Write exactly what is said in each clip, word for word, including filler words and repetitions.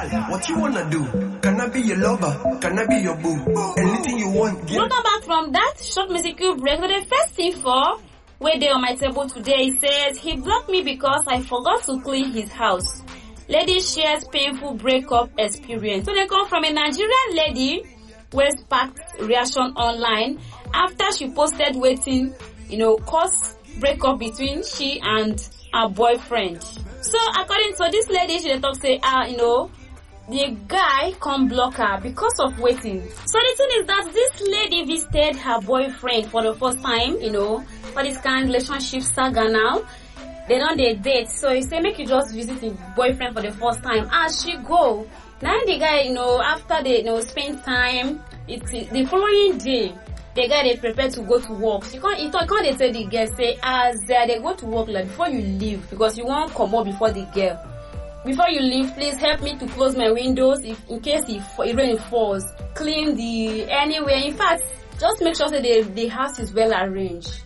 Girl, what you wanna do? Can I be your lover? Can I be your boo? Anything you want, girl. Welcome back from that short musical break. So the first thing for where they on my table today, it says he blocked me because I forgot to clean his house. Lady shares painful breakup experience. So they come from a Nigerian lady who sparked reaction online after she posted waiting, you know, cause breakup between she and her boyfriend. So according to this lady, she talk say, ah, uh, you know, the guy come block her because of waiting. So the thing is that this lady visited her boyfriend for the first time, you know, for this kind of relationship saga now. They don't they date, so he say make you just visit his boyfriend for the first time. As she go, now the guy, you know, after they, you know, spend time, it's the following day, the guy they prepare to go to work. You can't, you can't they tell the girl say as uh, they go to work like before you leave because you won't come up before the girl. Before you leave, please help me to close my windows if in case if it rain falls. Clean the anywhere. In fact, just make sure that the the house is well arranged.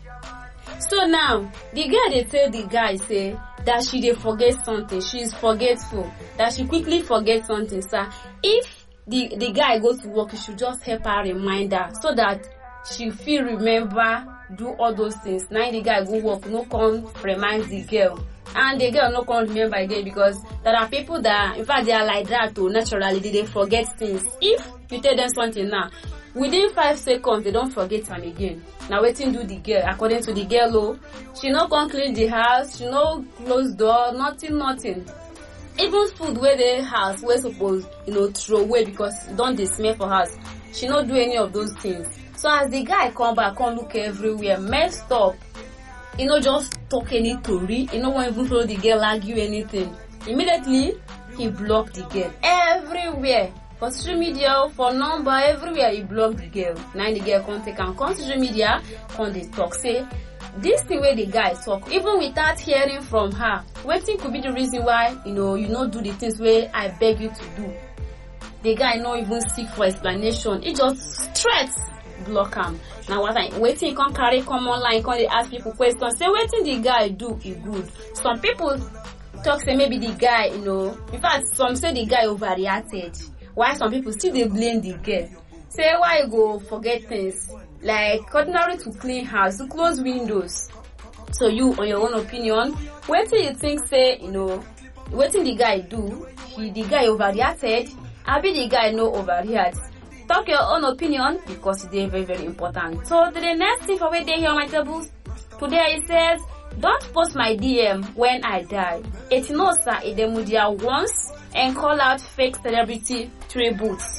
So now, the girl they tell the guy say that she dey forget something. She is forgetful. That she quickly forget something. So if the the guy goes to work, you should just help her remind her so that she feel remember do all those things. Now the guy go work, no come remind the girl. And the girl no come remember again because there are people that, in fact, they are like that too. Naturally, they, they forget things. If you tell them something now, within five seconds, they don't forget them again. Now, waiting do the girl. According to the girl, oh, she no come clean the house, she no close door, nothing, nothing. Even food where the house, we're supposed, you know, throw away because it don't they smell for house. She not do any of those things. So as the guy come back, come look everywhere, messed up. You know, just talk any story. You know, won't even follow the girl, argue anything. Immediately, he blocked the girl. Everywhere. For social media, for number, everywhere, he blocked the girl. Now the girl can't take and come social media, come they talk. Say, this thing where the guy talk, even without hearing from her, waiting could be the reason why, you know, you not do the things where I beg you to do. The guy not even seek for explanation. He just straight block him. Now what I waiting he can't carry come online, can't they ask people questions. Say waiting the guy do is good. Some people talk say maybe the guy, you know, in fact some say the guy overreacted. Why some people still they blame the girl. Say why you go forget things like ordinary to clean house, to close windows. So you on your own opinion, waiting you think say, you know, waiting the guy do, he the guy overreacted, I be the guy no overreact. Talk your own opinion because it's very, very important. So the next thing for where they here on my table today it says, don't post my D M when I die. Etinosa Edemudia once and call out fake celebrity tributes.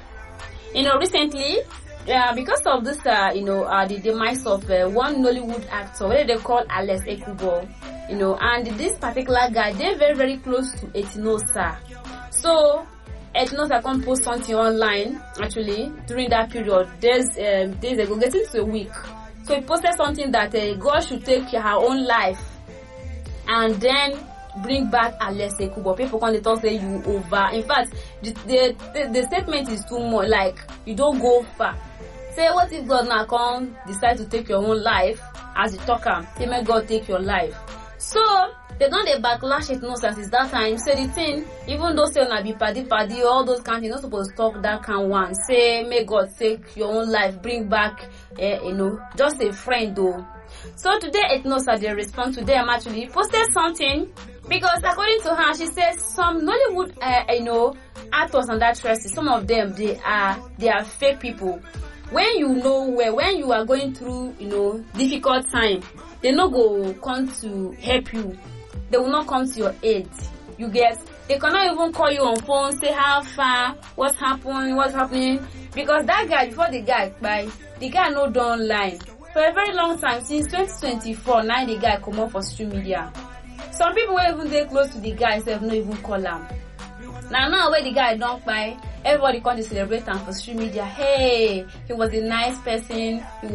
You know, recently, uh, because of this, uh, you know, uh, the demise of uh, one Nollywood actor, what they call Alex Ekubo, you know, and this particular guy, they're very, very close to Etinosa. So, Etinosa come post something online, actually, during that period, days, um, days ago, getting to a week. So he posted something that uh, God should take her own life and then bring back Alex Ekubo. People come to talk say you over. In fact, the, the, the, the statement is too much, like, you don't go far. Say, what if God now come decide to take your own life as you talk am? Say, may God take your life. So, they don't they backlash it no since that time. So the thing, even though say na be paddy paddy, all those kind, you're not supposed to talk that kind one. Say, may God take your own life, bring back, eh, you know, just a friend though. So today, Etinosa, they respond to them actually posted something because according to her, she says some Nollywood, uh, you know, actors and actresses, some of them they are they are fake people. When you know where, when you are going through, you know, difficult time, they no go come to help you. They will not come to your aid. You get, they cannot even call you on phone, say how far, what's happening, what's happening. Because that guy, before the guy by the guy no done online. For a very long time, since twenty twenty-four, now the guy come up for social media. Some people were even there close to the guy, so have no even call him. Now, now where the guy don't buy, everybody come to celebrate him for social media. Hey, he was a nice person. He